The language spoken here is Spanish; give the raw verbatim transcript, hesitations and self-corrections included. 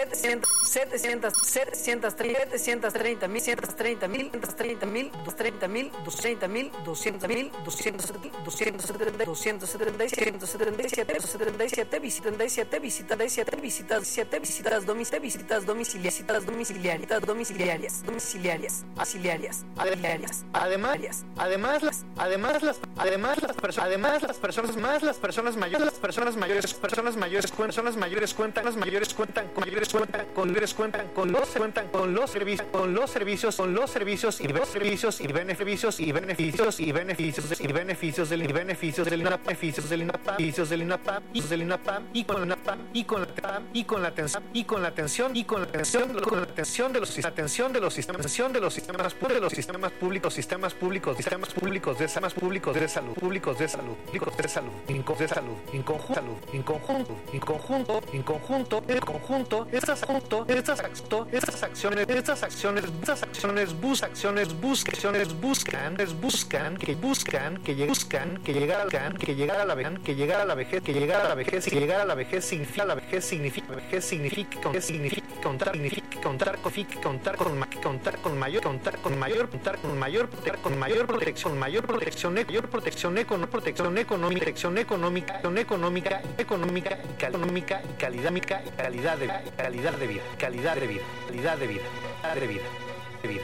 setecientos, setecientos, setecientos treinta mil, ciento treinta mil, treinta mil, treinta mil, treinta mil, doscientos mil, doscientos doscientos doscientos setenta y siete, setenta y siete, setenta y siete, visitas y siete, visitas y siete, visitas siete, visitas domiciliarias, visitas domiciliarias, domiciliarias, domiciliarias, domiciliarias, auxiliarias, auxiliarias, además, además las, además las, además las personas, además las personas más las personas mayores, las personas mayores, personas mayores, personas mayores cuentan, las mayores cuentan, con mayores cuentan, con mayores cuentan, con los cuentan, con los servicios, con los servicios, con los servicios y servicios y beneficios y beneficios y beneficios y beneficios del beneficios del INAPAM, beneficios del INAPAM, beneficios del INAPAM y del INAPAM y con la INAPAM y con la y con la atención y con la atención y con la atención con la atención de los atención de los sistemas atención de los sistemas de los sistemas públicos sistemas públicos sistemas públicos de sistemas públicos de salud públicos de salud públicos de salud de salud en conjunto en conjunto en conjunto en conjunto en conjunto estas junto estas estas acciones estas acciones estas acciones bus acciones buscaciones buscan buscan que buscan que buscan que llegar al que llegar a la vejez que llegar a la vejez que llegar a la vejez que llegar a la vejez significa la vejez significa vejez significa con significa contar significa contar con contar con contar con mayor contar con mayor contar con mayor con mayor protección mayor protección mayor protección económica protección económica protección económica económica económica económica y calidad y calidad de calidad de vida calidad de vida calidad de vida de vida